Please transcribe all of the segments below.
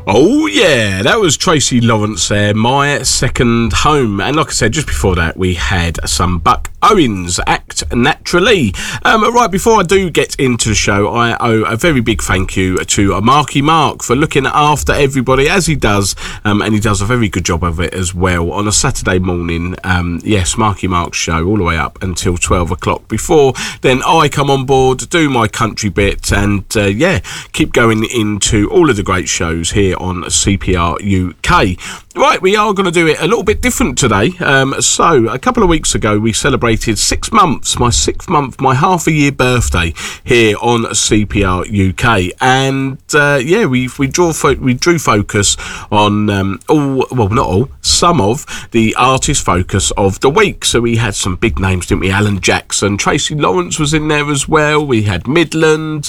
Oh yeah, that was Tracy Lawrence there, My Second Home. And like I said, just before that we had some Buck Owens, Act Naturally. Right before I do get into the show, I owe a very big thank you to Marky Mark for looking after everybody as he does, and he does a very good job of it as well on a Saturday morning. Yes, Marky Mark's show all the way up until 12 o'clock. Before then I come on board, do my country bit, and keep going into all of the great shows here on CPR UK. Right, we are going to do it a little bit different today. So a couple of weeks ago we celebrated 6 months, my 6th month, my half a year birthday here on CPR UK, and we drew focus on some of the artist focus of the week. So we had some big names, didn't we? Alan Jackson, Tracy Lawrence was in there as well. We had Midland,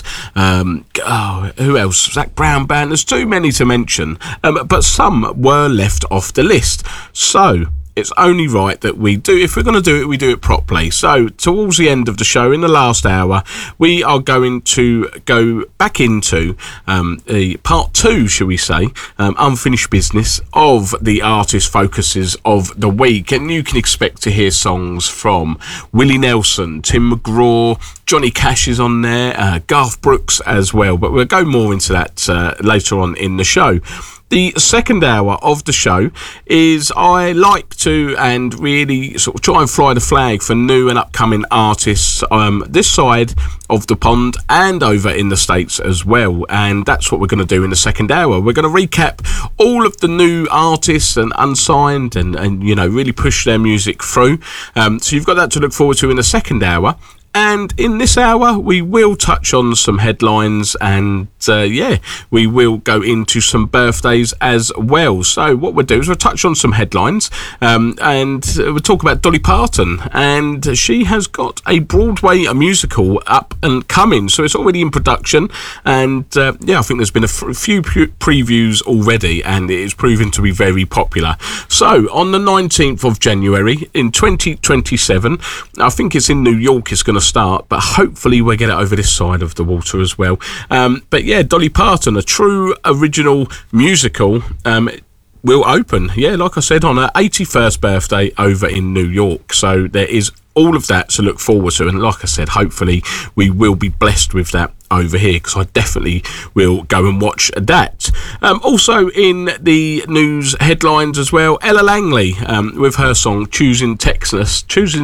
who else? Zach Brown Band. There's too many to mention, but some were left off the list. So it's only right that we do, if we're going to do it, we do it properly. So towards the end of the show, in the last hour, we are going to go back into the part 2, shall we say, unfinished business of the artist focuses of the week. And you can expect to hear songs from Willie Nelson, Tim McGraw, Johnny Cash is on there, Garth Brooks as well. But we'll go more into that later on in the show. The second hour of the show is I like to and really sort of try and fly the flag for new and upcoming artists this side of the pond and over in the States as well. And that's what we're going to do in the second hour. We're going to recap all of the new artists and unsigned and really push their music through. So you've got that to look forward to in the second hour. And in this hour, we will touch on some headlines and, we will go into some birthdays as well. So what we'll do is we'll touch on some headlines and we'll talk about Dolly Parton. And she has got a Broadway musical up and coming. So it's already in production. And, I think there's been a few previews already and it is proving to be very popular. So on the 19th of January in 2027, I think it's in New York it's going to start, but hopefully we'll get it over this side of the water as well. Dolly Parton, a true original musical, will open, like I said, on her 81st birthday over in New York. So there is all of that to look forward to, and like I said, hopefully we will be blessed with that over here, because I definitely will go and watch that. Also in the news headlines as well, Ella Langley with her song Choosing Texas, is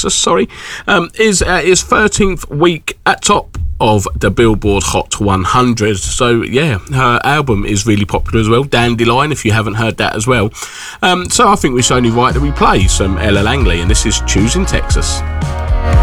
his 13th week at top of the Billboard Hot 100. So her album is really popular as well, Dandelion, if you haven't heard that as well. So I think it's only right that we play some Ella Langley, and this is Choosing Texas.